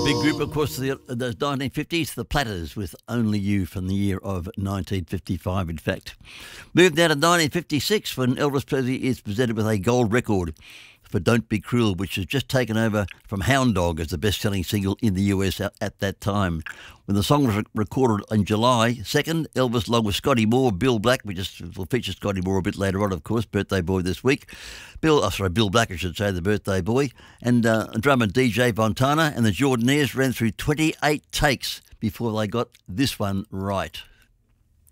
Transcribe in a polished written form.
Big group, of course, the 1950s, the Platters with Only You from the year of 1955, in fact. Moved now to 1956 when Elvis Presley is presented with a gold record for Don't Be Cruel, which has just taken over from Hound Dog as the best-selling single in the US at that time. When the song was recorded on July 2nd, Elvis, along with Scotty Moore, Bill Black, we'll feature Scotty Moore a bit later on, of course, birthday boy this week. Bill Black, I should say, the birthday boy, and drummer DJ Fontana and the Jordanaires ran through 28 takes before they got this one right.